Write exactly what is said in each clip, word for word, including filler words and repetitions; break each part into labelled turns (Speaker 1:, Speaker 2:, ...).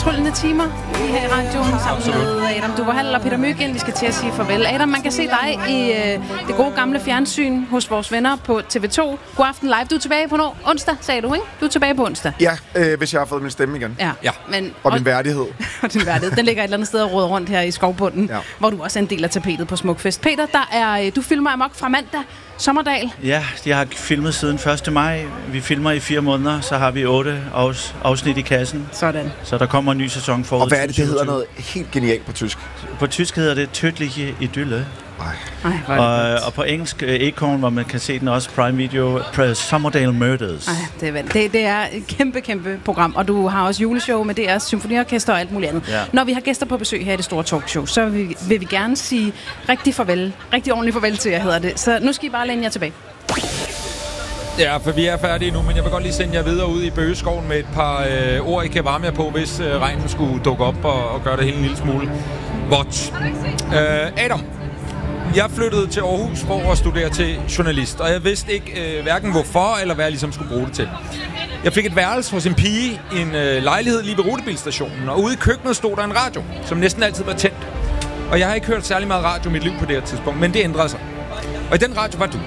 Speaker 1: fortryllende timer her i radioen sammen med Adam Duverhall og Peter Mygind. Vi skal til at sige farvel. Adam, man kan se dig i øh, det gode gamle fjernsyn hos vores venner på T V to. God aften live. Du er tilbage på no- onsdag, sagde du, ikke? Du er tilbage på onsdag.
Speaker 2: Ja, øh, hvis jeg har fået min stemme igen.
Speaker 1: Ja.
Speaker 3: ja.
Speaker 1: Men,
Speaker 2: og min værdighed.
Speaker 1: og din værdighed. Den ligger et eller andet sted og råder rundt her i skovbunden, ja. Hvor du også er en del af tapetet på Smukfest. Peter, der er, du filmer amok fra mandag. Sommerdal.
Speaker 4: Ja, jeg har filmet siden første maj. Vi filmer i fire måneder, så har vi otte afs- afsnit i kassen.
Speaker 1: Sådan.
Speaker 4: Så der kommer en ny sæson forud.
Speaker 2: Og hvad er det, det hedder noget helt genialt på tysk?
Speaker 4: På tysk hedder det Tödliche Idylle.
Speaker 1: Ej,
Speaker 4: og, og på engelsk uh, Acorn, hvor man kan se den også, Prime Video, Sommerdale Murders.
Speaker 1: Ej, det, er, det, det er et kæmpe, kæmpe program, og du har også juleshow med D R's symfoniorkester og alt muligt andet. Ja. Når vi har gæster på besøg her i det store talkshow, så vil vi, vil vi gerne sige rigtig farvel, rigtig ordentligt farvel til jer, hedder det. Så nu skal I bare læne jer tilbage.
Speaker 3: Ja, for vi er færdige nu, men jeg vil godt lige sende jer videre ud i Bøgeskoven med et par øh, ord, I kan varme jer på, hvis øh, regnen skulle dukke op og, og gøre det hele en lille smule vådt. Øh, Adam, jeg flyttede til Aarhus for at studere til journalist, og jeg vidste ikke øh, hverken hvorfor eller hvad jeg ligesom skulle bruge det til. Jeg fik et værelse hos en pige i en øh, lejlighed lige ved rutebilstationen, og ude i køkkenet stod der en radio, som næsten altid var tændt. Og jeg har ikke hørt særlig meget radio i mit liv på det her tidspunkt, men det ændrede sig. Og i den radio var du.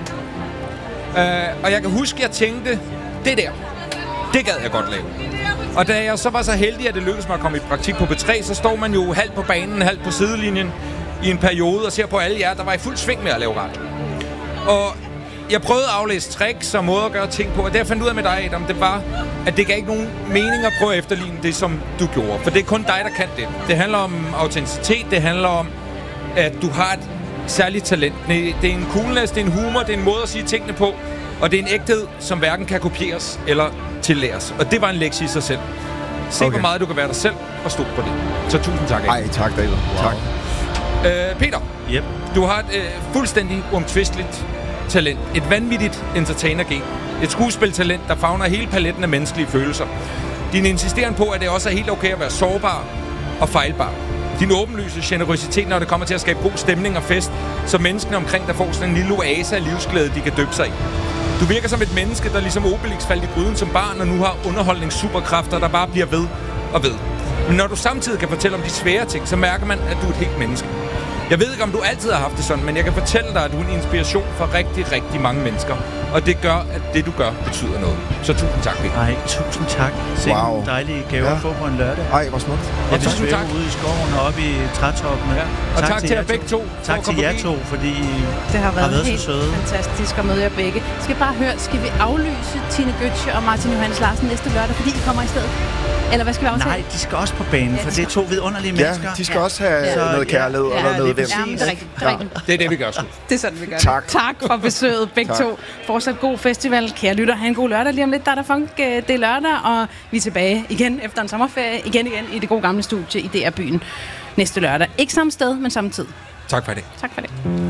Speaker 3: Uh, og jeg kan huske, at jeg tænkte, det der, det gad jeg godt lave. Og da jeg så var så heldig, at det lykkedes mig at komme i praktik på B tre, så står man jo halvt på banen, halvt på sidelinjen i en periode og ser på alle jer, der var i fuld sving med at lave radio. Og jeg prøvede at aflæse tricks og måder at gøre ting på, og det jeg fandt ud af med dig, Adam, det var, at det gav ikke nogen mening at prøve at efterligne det, som du gjorde. For det er kun dig, der kan det. Det handler om autenticitet, det handler om, at du har et særligt talent. Det er en coolness, det er en humor, det er en måde at sige tingene på, og det er en ægthed, som hverken kan kopieres eller tillæres. Og det var en lektie i sig selv. Se, okay. Hvor meget du kan være dig selv, og stå på det. Så tusind tak, Adam.
Speaker 2: Ej, tak, David. Wow. Tak.
Speaker 3: Øh, Peter,
Speaker 4: yep.
Speaker 3: Du har et øh, fuldstændig uomtvisteligt talent. Et vanvittigt entertainer-gen. Et skuespiltalent, der favner hele paletten af menneskelige følelser. Din insisteren på, at det også er helt okay at være sårbar og fejlbar. Din åbenlyse generøsitet, når det kommer til at skabe god stemning og fest, så menneskene omkring der får sådan en lille oase af livsglæde, de kan døbe sig i. Du virker som et menneske, der ligesom Obelix faldt i gryden som barn, og nu har underholdningssuperkræfter, der bare bliver ved og ved. Men når du samtidig kan fortælle om de svære ting, så mærker man, at du er et helt menneske. Jeg ved ikke, om du altid har haft det sådan, men jeg kan fortælle dig, at du er en inspiration for rigtig, rigtig mange mennesker. Og det gør, at det, du gør, betyder noget. Så tusind tak, Peter.
Speaker 4: Ej, tusind tak. Se
Speaker 2: wow.
Speaker 4: en dejlig gave ja. at få på en lørdag.
Speaker 2: Ej, hvor smukt.
Speaker 4: Og ja, tusind tak. Ude i skoven og oppe i trætoppen. Ja.
Speaker 3: Og tak, tak til jer begge to.
Speaker 4: Tak til jer to, fordi
Speaker 1: det har været,
Speaker 4: har været
Speaker 1: helt
Speaker 4: så søde.
Speaker 1: Fantastisk at møde jer begge. Skal bare høre, skal vi aflyse Tine Götze og Martin Johannes Larsen næste lørdag, fordi I kommer i stedet? Eller hvad skal vi aftale?
Speaker 4: Nej, de skal også på banen, ja, for det er to vidunderlige
Speaker 2: ja,
Speaker 4: mennesker.
Speaker 2: de skal ja. også have ja. noget kærlighed ja. og noget medvind.
Speaker 1: Ja, det er rigtigt. Det er, rigtigt.
Speaker 3: Ja. Det er det, vi gør sgu.
Speaker 1: Det er sådan, vi gør
Speaker 2: tak.
Speaker 1: det. Tak for besøget, begge to. Fortsat god festival. Kære lytter, have en god lørdag. Lige om lidt, der er der funk. Det er lørdag, og vi er tilbage igen efter en sommerferie. Igen igen i det gode gamle studie i D R Byen næste lørdag. Ikke samme sted, men samme tid.
Speaker 3: Tak for det.
Speaker 1: Tak for det.